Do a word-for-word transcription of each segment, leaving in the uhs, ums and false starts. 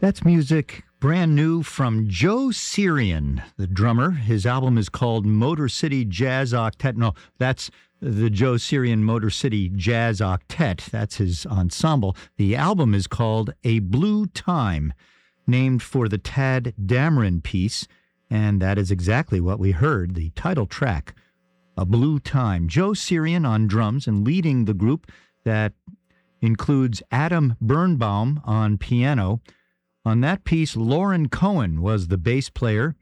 That's music brand new from Joe Sirian, the drummer. His album is called Motor City Jazz Octet. No, that's the Joe Sirian Motor City Jazz Octet. That's his ensemble. The album is called A Blue Time, named for the Tadd Dameron piece, and that is exactly what we heard, the title track, A Blue Time. Joe Sirian on drums and leading the group that includes Adam Birnbaum on piano. On that piece, Lauren Cohen was the bass player.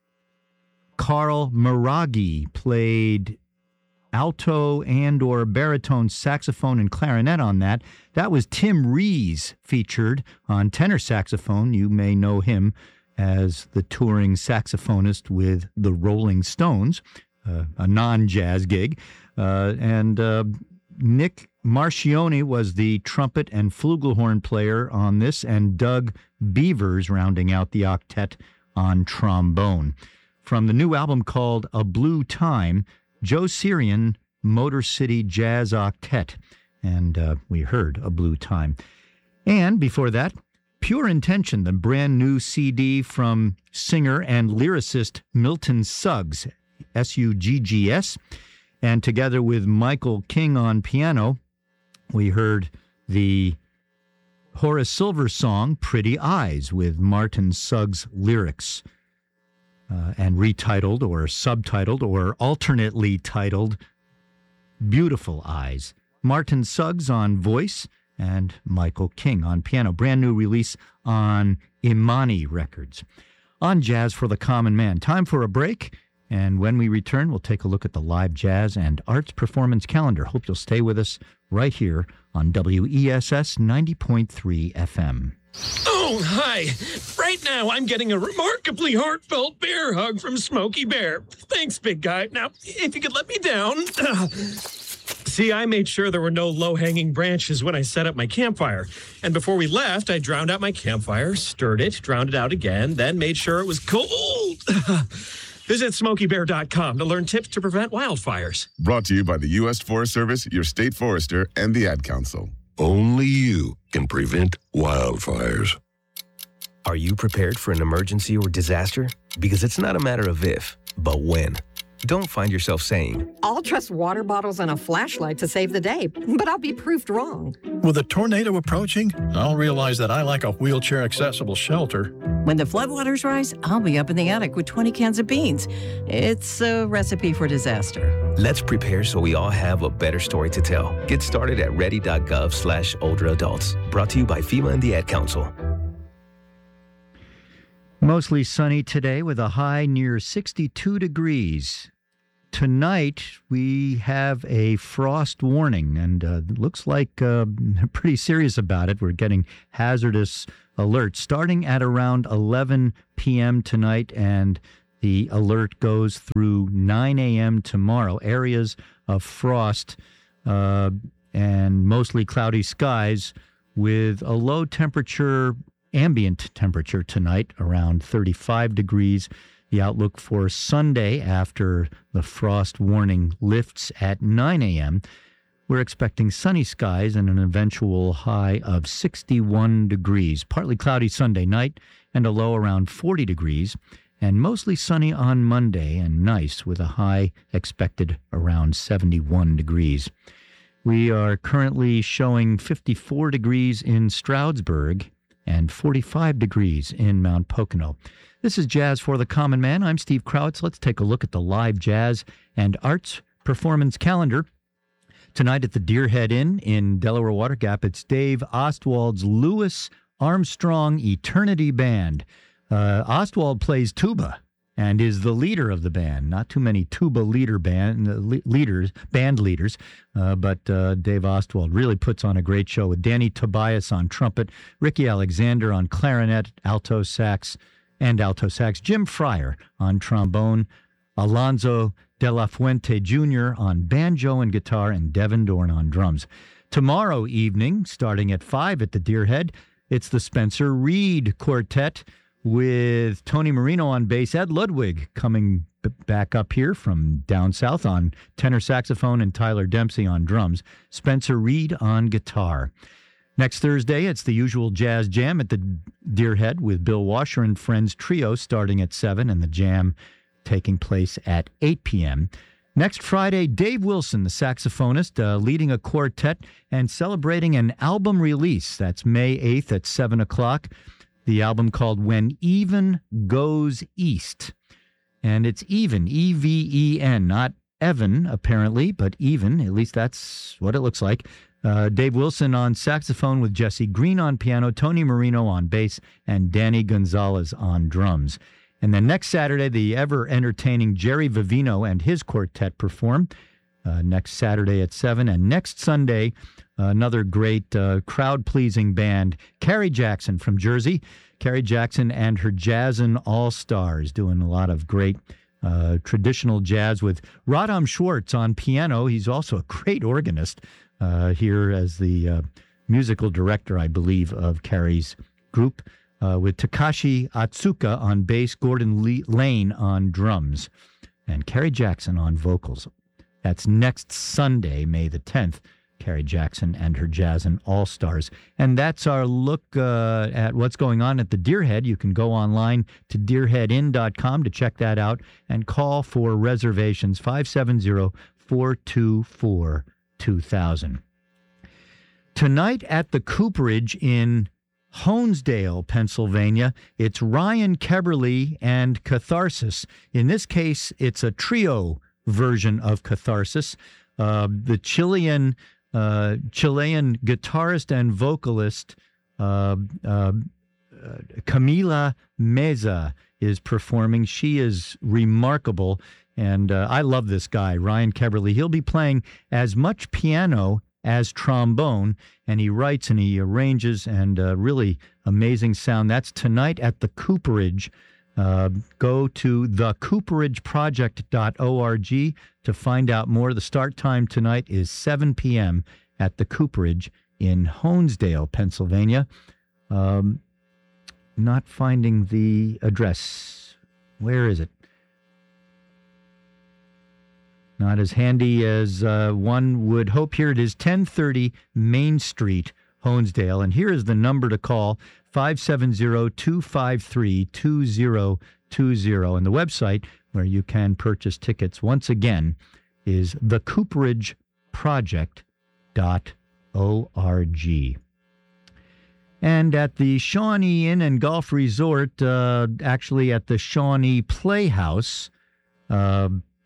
Carl Maraghi played alto and or baritone saxophone and clarinet on that. That was Tim Rees featured on tenor saxophone. You may know him as the touring saxophonist with the Rolling Stones, uh, a non-jazz gig. Uh, and uh, Nick Marchione was the trumpet and flugelhorn player on this, and Doug Beavers rounding out the octet on trombone. From the new album called A Blue Time, Joe Sirian, Motor City Jazz Octet, and uh, we heard A Blue Time. And before that, Pure Intention, the brand new C D from singer and lyricist Milton Suggs, S U G G S, and together with Michael King on piano, we heard the Horace Silver song, Pretty Eyes, with Martin Suggs lyrics, uh, and retitled or subtitled or alternately titled Beautiful Eyes. Martin Suggs on voice and Michael King on piano. Brand new release on Imani Records. On Jazz for the Common Man. Time for a break, and when we return, we'll take a look at the live jazz and arts performance calendar. Hope you'll stay with us right here on W E S S ninety point three F M. Oh, hi. Right now, I'm getting a remarkably heartfelt bear hug from Smokey Bear. Thanks, big guy. Now, if you could let me down. See, I made sure there were no low-hanging branches when I set up my campfire. And before we left, I drowned out my campfire, stirred it, drowned it out again, then made sure it was cold. Visit smokey bear dot com to learn tips to prevent wildfires. Brought to you by the U S Forest Service, your state forester, and the Ad Council. Only you can prevent wildfires. Are you prepared for an emergency or disaster? Because it's not a matter of if, but when. Don't find yourself saying, I'll trust water bottles and a flashlight to save the day, but I'll be proved wrong. With a tornado approaching, I'll realize that I lack a wheelchair-accessible shelter. When the floodwaters rise, I'll be up in the attic with twenty cans of beans. It's a recipe for disaster. Let's prepare so we all have a better story to tell. Get started at ready.gov slash older adults. Brought to you by FEMA and the Ad Council. Mostly sunny today with a high near sixty-two degrees. Tonight, we have a frost warning, and uh, it looks like uh, they're pretty serious about it. We're getting hazardous alerts starting at around eleven p.m. tonight, and the alert goes through nine a.m. tomorrow. Areas of frost uh, and mostly cloudy skies with a low temperature, ambient temperature tonight, around thirty-five degrees. The outlook for Sunday after the frost warning lifts at nine a.m. We're expecting sunny skies and an eventual high of sixty-one degrees. Partly cloudy Sunday night and a low around forty degrees. And mostly sunny on Monday and nice with a high expected around seventy-one degrees. We are currently showing fifty-four degrees in Stroudsburg and forty-five degrees in Mount Pocono. This is Jazz for the Common Man. I'm Steve Krautz. Let's take a look at the live jazz and arts performance calendar. Tonight at the Deerhead Inn in Delaware Water Gap, it's Dave Ostwald's Louis Armstrong Eternity Band. Uh, Ostwald plays tuba and is the leader of the band. Not too many tuba leader band uh, le- leaders, band leaders, uh, but uh, Dave Ostwald really puts on a great show with Danny Tobias on trumpet, Ricky Alexander on clarinet, alto sax, and alto sax, Jim Fryer on trombone, Alonzo De La Fuente Junior on banjo and guitar, and Devin Dorn on drums. Tomorrow evening, starting at five at the Deerhead, it's the Spencer Reed Quartet with Tony Marino on bass, Ed Ludwig coming b- back up here from down south on tenor saxophone, and Tyler Dempsey on drums, Spencer Reed on guitar. Next Thursday, it's the usual jazz jam at the Deerhead with Bill Washer and Friends Trio starting at seven, and the jam taking place at eight p.m. Next Friday, Dave Wilson, the saxophonist, uh, leading a quartet and celebrating an album release. That's May eighth at seven o'clock. The album called When Even Goes East. And it's Even, E V E N, not Evan, apparently, but Even. At least that's what it looks like. Uh, Dave Wilson on saxophone with Jesse Green on piano, Tony Marino on bass, and Danny Gonzalez on drums. And then next Saturday, the ever-entertaining Jerry Vivino and his quartet perform uh, next Saturday at seven. And next Sunday, uh, another great uh, crowd-pleasing band, Carrie Jackson from Jersey. Carrie Jackson and her Jazzin' All-Stars doing a lot of great uh, traditional jazz with Radam Schwartz on piano. He's also a great organist uh, here as the uh, musical director, I believe, of Carrie's group. Uh, with Takashi Atsuka on bass, Gordon Le- Lane on drums, and Carrie Jackson on vocals. That's next Sunday, May the tenth, Carrie Jackson and her Jazzin' All-Stars. And that's our look uh, at what's going on at the Deerhead. You can go online to deerhead inn dot com to check that out and call for reservations, five seven zero, four two four, two thousand. Tonight at the Cooperage in Honesdale, Pennsylvania, it's Ryan Keberly and Catharsis. In this case, it's a trio version of Catharsis. Uh, the Chilean uh, Chilean guitarist and vocalist uh, uh, Camila Meza is performing. She is remarkable, and uh, I love this guy, Ryan Keberly. He'll be playing as much piano as trombone, and he writes and he arranges, and uh, really amazing sound. That's tonight at the Cooperage. Uh, go to the cooperage project dot org to find out more. The start time tonight is seven p.m. at the Cooperage in Honesdale, Pennsylvania. Um, not finding the address. Where is it? Not as handy as uh, one would hope. Here it is, ten thirty Main Street, Honesdale. And here is the number to call, five seven zero, two five three, two zero two zero. And the website where you can purchase tickets, once again, is the cooperage project dot org. And at the Shawnee Inn and Golf Resort, uh, actually at the Shawnee Playhouse, uh,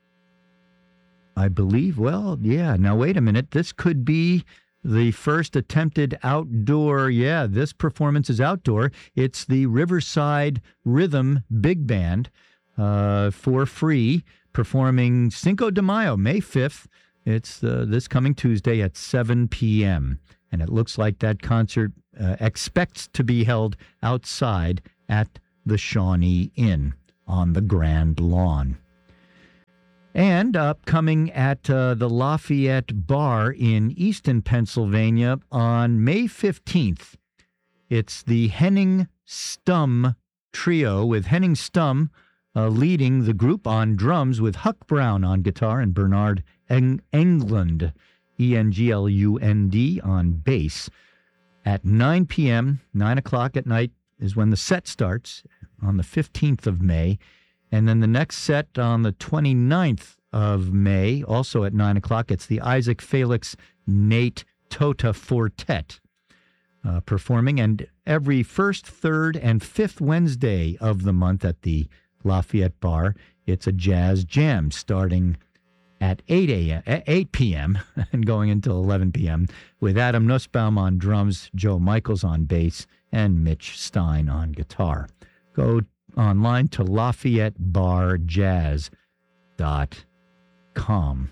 I believe, well, yeah, now wait a minute. This could be the first attempted outdoor, yeah, this performance is outdoor. It's the Riverside Rhythm Big Band uh, for free, performing Cinco de Mayo, May fifth. It's uh, this coming Tuesday at seven p.m. And it looks like that concert uh, expects to be held outside at the Shawnee Inn on the Grand Lawn. And upcoming at uh, the Lafayette Bar in Easton, Pennsylvania on May fifteenth. It's the Henning Stum Trio with Henning Stum uh, leading the group on drums with Huck Brown on guitar and Bernard Eng- Englund, E N G L U N D, on bass. At nine p.m., nine o'clock at night is when the set starts on the fifteenth of May. And then the next set on the twenty-ninth of May, also at nine o'clock, it's the Isaac Felix Nate Tota Fortet uh, performing. And every first, third, and fifth Wednesday of the month at the Lafayette Bar, it's a jazz jam starting at eight a.m., eight p.m. and going until eleven p.m. with Adam Nussbaum on drums, Joe Michaels on bass, and Mitch Stein on guitar. Go online to lafayette bar jazz dot com.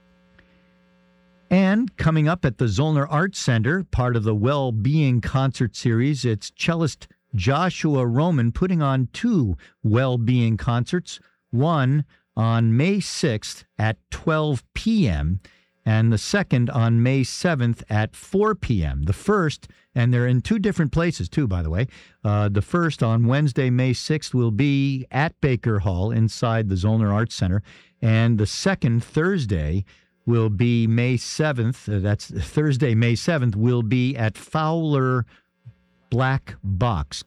And coming up at the Zollner Arts Center, part of the Well-Being Concert Series, it's cellist Joshua Roman putting on two Well-Being concerts, one on May sixth at twelve p.m., and the second on May seventh at four p.m. The first, and they're in two different places too, by the way. Uh, the first on Wednesday, May sixth, will be at Baker Hall inside the Zollner Arts Center. And the second, Thursday, will be May seventh. Uh, that's Thursday, May seventh, will be at Fowler Black Box,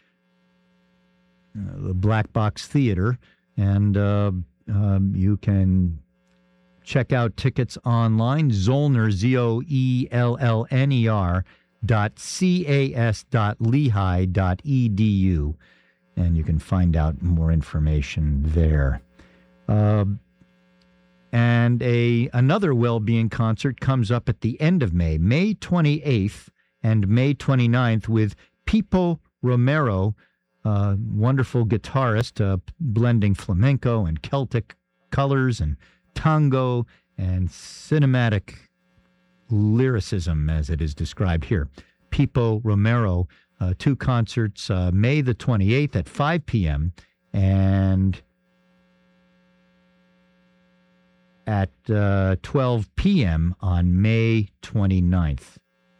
uh, the Black Box Theater. And uh, um, you can check out tickets online, Zoellner, Z O E L L N E R, dot C A S dot Lehigh dot E D U. And you can find out more information there. Uh, and a another well-being concert comes up at the end of May, May twenty-eighth and May twenty-ninth, with Pipo Romero, uh, wonderful guitarist, uh, blending flamenco and Celtic colors and tango and cinematic lyricism, as it is described here. Pipo Romero, uh, two concerts, uh, May the twenty-eighth at five p.m. and at uh, twelve p.m. on May twenty-ninth.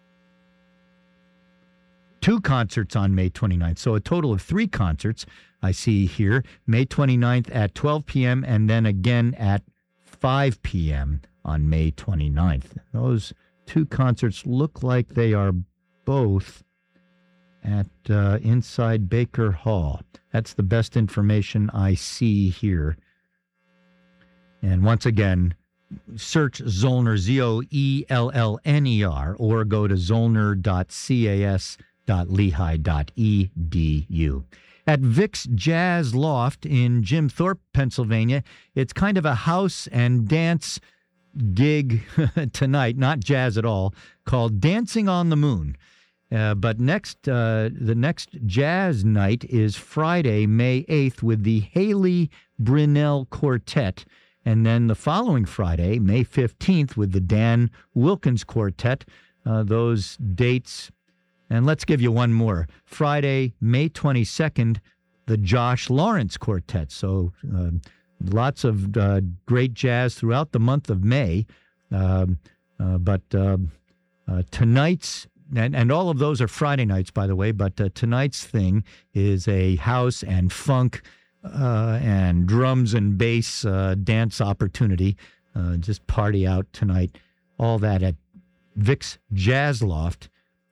Two concerts on May twenty-ninth, so a total of three concerts I see here. May twenty-ninth at twelve p.m. and then again at five p.m. on May twenty-ninth. Those two concerts look like they are both at uh, inside Baker Hall. That's the best information I see here. And once again, search Zoellner, Z O E L L N E R, or go to zoellner dot C A S dot Lehigh dot E D U. At Vic's Jazz Loft in Jim Thorpe, Pennsylvania, it's kind of a house and dance gig tonight, not jazz at all, called Dancing on the Moon. Uh, but next, uh, the next jazz night is Friday, May eighth, with the Haley Brinnell Quartet. And then the following Friday, May fifteenth, with the Dan Wilkins Quartet. Uh, those dates, and let's give you one more. Friday, May twenty-second, the Josh Lawrence Quartet. So uh, lots of uh, great jazz throughout the month of May. Uh, uh, but uh, uh, tonight's, and, and all of those are Friday nights, by the way, but uh, tonight's thing is a house and funk Uh, and drums and bass uh, dance opportunity. Uh, just party out tonight. All that at Vic's Jazz Loft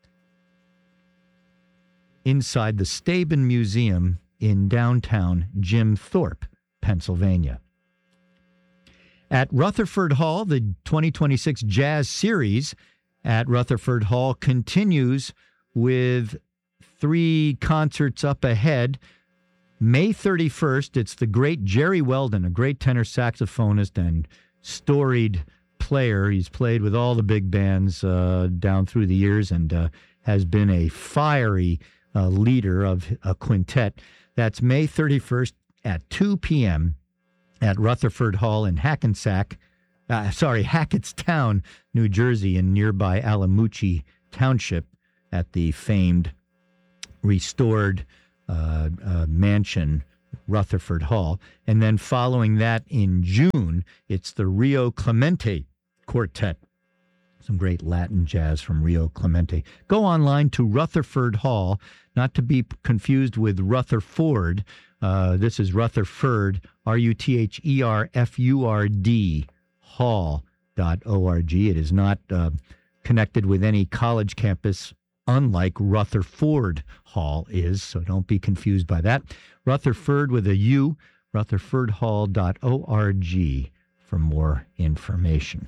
inside the Staben Museum in downtown Jim Thorpe, Pennsylvania. At Rutherford Hall, the twenty twenty-six Jazz Series at Rutherford Hall continues with three concerts up ahead. May thirty-first, it's the great Jerry Weldon, a great tenor saxophonist and storied player. He's played with all the big bands uh, down through the years and uh, has been a fiery uh, leader of a quintet. That's May thirty-first at two p.m. at Rutherford Hall in Hackensack, uh, sorry, Hackettstown, New Jersey, in nearby Alamucci Township at the famed restored Uh, uh, mansion, Rutherford Hall. And then following that in June, it's the Rio Clemente Quartet. Some great Latin jazz from Rio Clemente. Go online to Rutherford Hall, not to be confused with Rutherford. Uh, this is Rutherford, R U T H E R F U R D, hall dot org. It is not uh, connected with any college campus, unlike Rutherford Hall is, so don't be confused by that. Rutherford with a U, rutherford hall dot org for more information.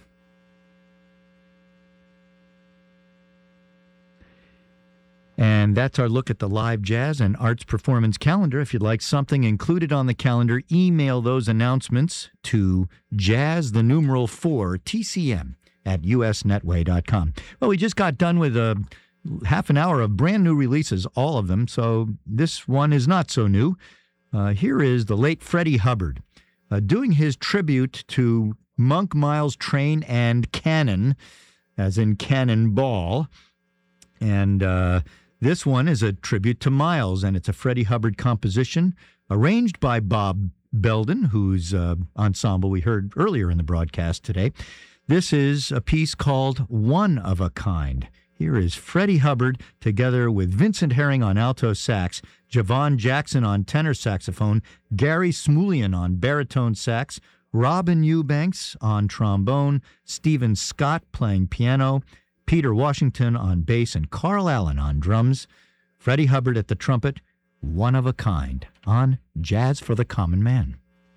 And that's our look at the live jazz and arts performance calendar. If you'd like something included on the calendar, email those announcements to jazz, the numeral four, T C M at u s netway dot com. Well, we just got done with a half an hour of brand new releases, all of them, so this one is not so new. Uh, here is the late Freddie Hubbard uh, doing his tribute to Monk, Miles, Train, and Cannon, as in Cannonball. And uh, this one is a tribute to Miles, and it's a Freddie Hubbard composition arranged by Bob Belden, whose uh, ensemble we heard earlier in the broadcast today. This is a piece called One of a Kind. Here is Freddie Hubbard together with Vincent Herring on alto sax, Javon Jackson on tenor saxophone, Gary Smulian on baritone sax, Robin Eubanks on trombone, Stephen Scott playing piano, Peter Washington on bass, and Carl Allen on drums. Freddie Hubbard at the trumpet, one of a kind, on Jazz for the Common Man.